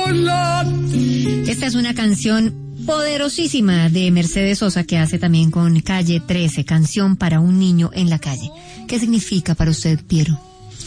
Esta es una canción poderosísima de Mercedes Sosa que hace también con Calle 13, Canción para un niño en la calle. ¿Qué significa para usted, Piero?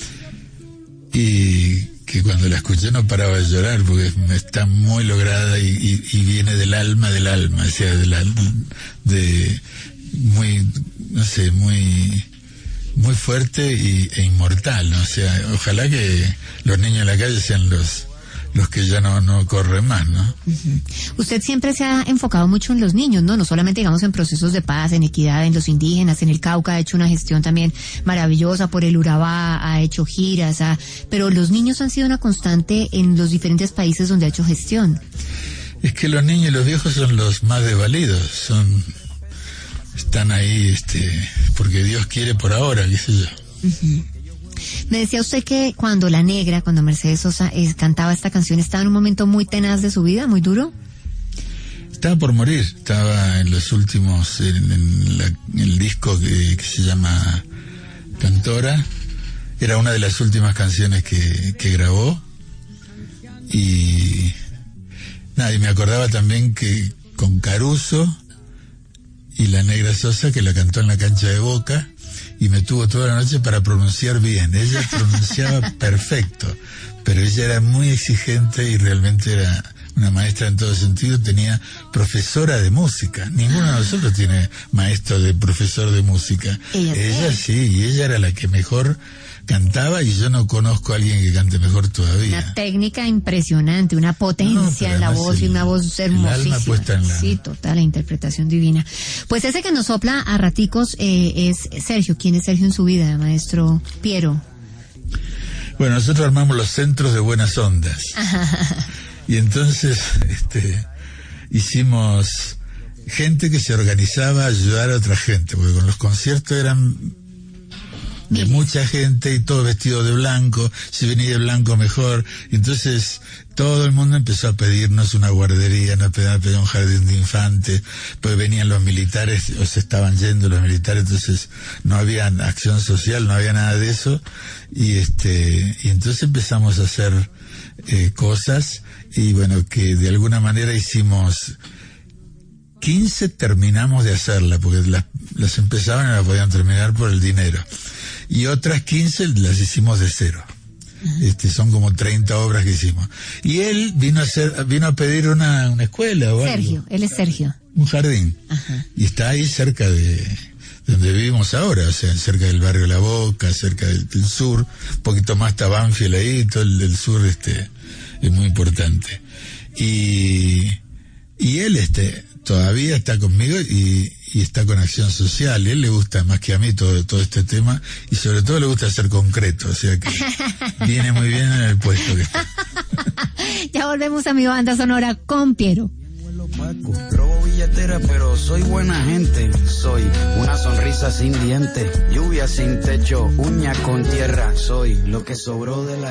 Y que cuando la escuché no paraba de llorar porque está muy lograda y viene del alma, o sea, de muy, no sé, muy fuerte e inmortal, ¿no? O sea, ojalá que los niños en la calle sean los que ya no corren más, ¿no? Uh-huh. Usted siempre se ha enfocado mucho en los niños, ¿no? No solamente, digamos, en procesos de paz, en equidad, en los indígenas, en el Cauca, ha hecho una gestión también maravillosa por el Urabá, ha hecho giras, pero los niños han sido una constante en los diferentes países donde ha hecho gestión. Es que los niños y los viejos son los más desvalidos, están ahí, porque Dios quiere por ahora, qué sé yo. Uh-huh. Me decía usted que cuando Mercedes Sosa cantaba esta canción, estaba en un momento muy tenaz de su vida, muy duro. Estaba por morir, estaba en los últimos, en el disco que se llama Cantora, era una de las últimas canciones que grabó, y me acordaba también que con Caruso y la Negra Sosa, que la cantó en la cancha de Boca, y me tuvo toda la noche para pronunciar bien. Ella pronunciaba perfecto, pero ella era muy exigente y realmente era una maestra en todo sentido. Tenía profesora de música. Ninguno de nosotros tiene maestro de profesor de música. Ella sí, y ella era la que mejor cantaba, y yo no conozco a alguien que cante mejor todavía. Una técnica impresionante, una potencia en la voz, y una voz hermosísima. El alma puesta en la... Sí, total, la interpretación divina. Pues ese que nos sopla a raticos es Sergio. ¿Quién es Sergio en su vida, maestro Piero? Bueno, nosotros armamos los centros de buenas ondas. Y entonces hicimos gente que se organizaba a ayudar a otra gente, porque con los conciertos eran de mucha gente y todo vestido de blanco, si venía de blanco mejor. Entonces todo el mundo empezó a pedirnos una guardería, nos pedían un jardín de infantes, pues venían los militares, o se estaban yendo los militares, entonces no había acción social, no había nada de eso, y entonces empezamos a hacer cosas, y bueno, que de alguna manera hicimos 15, terminamos de hacerla, porque las empezaban y las podían terminar por el dinero. Y otras 15 las hicimos de cero. Son como 30 obras que hicimos. Y él vino a pedir una escuela o Sergio, algo. Él es Sergio. Un jardín. Ajá. Y está ahí cerca de donde vivimos ahora, o sea, cerca del barrio La Boca, cerca del sur, un poquito más está Banfield ahí, todo el sur es muy importante. Y él todavía está conmigo y está con Acción Social. Él le gusta más que a mí todo este tema, y sobre todo le gusta ser concreto, o sea que viene muy bien en el puesto que está. Ya volvemos a mi banda sonora con Piero. Robo billetera, pero soy buena gente. Soy una sonrisa sin dientes, lluvia sin techo, uña con tierra. Soy lo que sobró de la